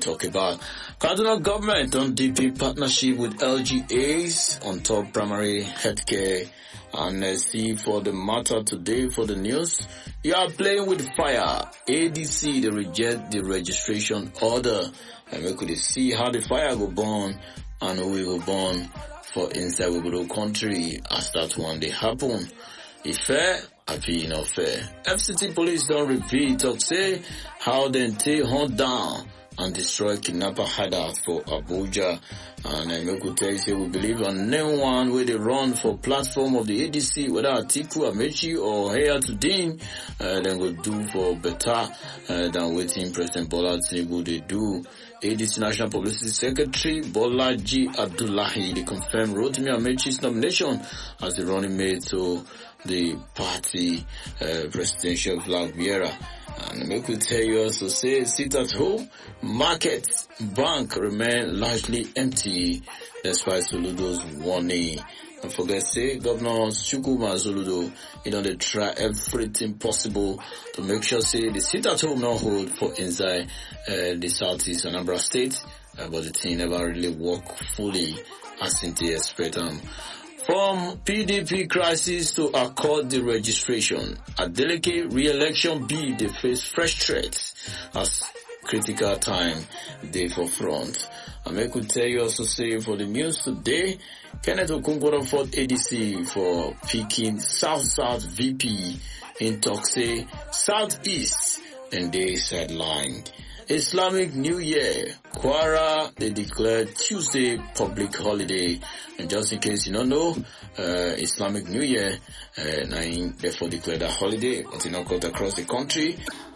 talk about. Kaduna government on DP partnership with LGAs on top primary healthcare. And see for the matter today for the news. You are playing with fire. ADC, they reject the registration order. And we could see how the fire will burn and who will burn for inside the country as that one day happen. If fair, happy not fair. FCT police don't repeat talk say how they take hunt down and destroy kidnapper hideout for Abuja. And I could tell you say we believe on no one where they run for platform of the ADC, whether Atiku, Amechi or Hayatuddin, then will do for better than waiting President Bola Tinubu they do. ADC National Publicity Secretary Bolaji Abdullahi, they confirmed Rotimi Amechi's nomination as the running mate to the party presidential flag bearer. And we could tell you also say sit at home, market, bank remain largely empty despite Soludo's warning. And forget say Governor Chukwuma Soludo, they try everything possible to make sure say the sit at home not hold for inside the Southeast Anambra State, but the thing never really work fully as they expect them. From PDP crisis to accord the registration, a delicate re-election bid they face fresh threats as critical time day for front. And I could tell you also say for the news today, Kenneth Okonkwo fought ADC for picking South-South VP in Toxe Southeast and they sidelined. Islamic New Year, Kwara, they declared Tuesday public holiday. And just in case you don't know, Islamic New Year, therefore declared a holiday, but not cut across the country.